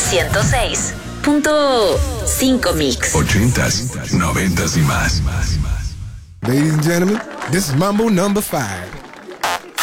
106.5 Mix. 80s, 90s y más. Ladies and gentlemen, this is Mambo number 5.